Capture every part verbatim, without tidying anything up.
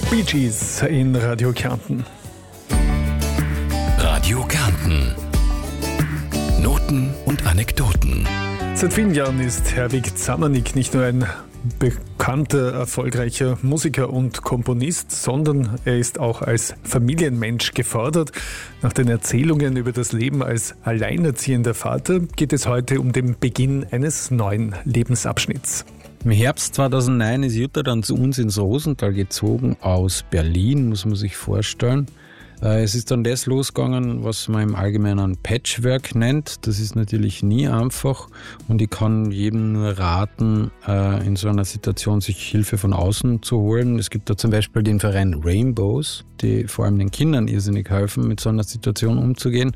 Bee Gees in Radio Kärnten. Radio Kärnten. Noten und Anekdoten. Seit vielen Jahren ist Herwig Zamanik nicht nur ein bekannter, erfolgreicher Musiker und Komponist, sondern er ist auch als Familienmensch gefordert. Nach den Erzählungen über das Leben als alleinerziehender Vater geht es heute um den Beginn eines neuen Lebensabschnitts. Im Herbst zweitausendneun ist Jutta dann zu uns ins Rosental gezogen, aus Berlin, muss man sich vorstellen. Es ist dann das losgegangen, was man im Allgemeinen Patchwork nennt. Das ist natürlich nie einfach und ich kann jedem nur raten, in so einer Situation sich Hilfe von außen zu holen. Es gibt da zum Beispiel den Verein Rainbows, die vor allem den Kindern irrsinnig helfen, mit so einer Situation umzugehen.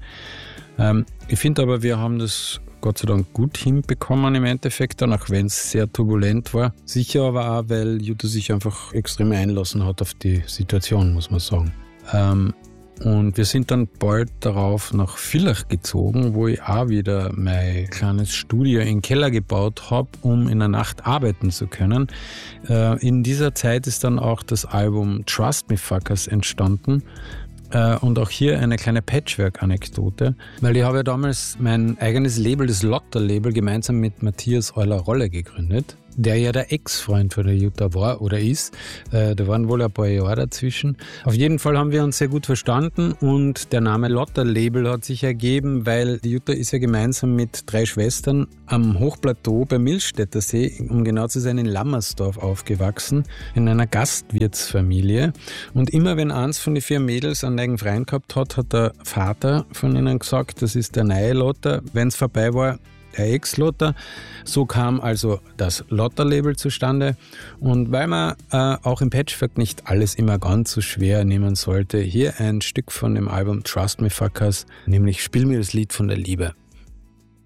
Ich finde aber, wir haben das Gott sei Dank gut hinbekommen im Endeffekt, dann, auch wenn es sehr turbulent war. Sicher aber auch, weil Jutta sich einfach extrem einlassen hat auf die Situation, muss man sagen. Ähm, und wir sind dann bald darauf nach Villach gezogen, wo ich auch wieder mein kleines Studio im Keller gebaut habe, um in der Nacht arbeiten zu können. Äh, in dieser Zeit ist dann auch das Album Trust Me Fuckers entstanden. Und auch hier eine kleine Patchwork-Anekdote, weil ich habe ja damals mein eigenes Label, das Lotter-Label, gemeinsam mit Matthias Euler-Rolle gegründet, der ja der Ex-Freund von der Jutta war oder ist. Da waren wohl ein paar Jahre dazwischen. Auf jeden Fall haben wir uns sehr gut verstanden und der Name Lotter-Label hat sich ergeben, weil die Jutta ist ja gemeinsam mit drei Schwestern am Hochplateau beim Milchstädter See, um genau zu sein, in Lammersdorf aufgewachsen, in einer Gastwirtsfamilie. Und immer wenn eins von den vier Mädels einen eigenen Freund gehabt hat, hat der Vater von ihnen gesagt, das ist der neue Lotter. Wenn es vorbei war, der Ex-Lotter. So kam also das Lotter-Label zustande. Und weil man äh, auch im Patchwork nicht alles immer ganz so schwer nehmen sollte, hier ein Stück von dem Album Trust Me Fuckers, nämlich Spiel mir das Lied von der Liebe.